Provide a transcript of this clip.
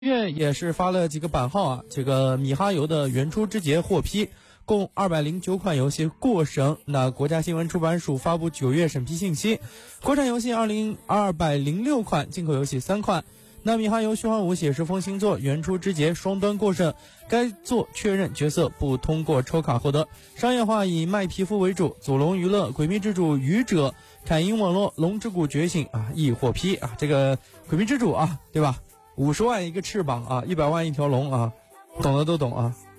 月也是发了几个版号啊，这个米哈游的原初之节获批，共209款游戏过审。那国家新闻出版署发布9月审批信息，国产游戏206款，进口游戏3款。那米哈游虚幻五写实风新作原初之节双端过审，该作确认角色不通过抽卡获得，商业化以卖皮肤为主。祖龙娱乐、诡秘之主、愚者、凯因网络、龙之谷觉醒啊亦获批啊，这个诡秘之主啊，对吧？50万一个翅膀啊，100万一条龙啊，懂的都懂啊。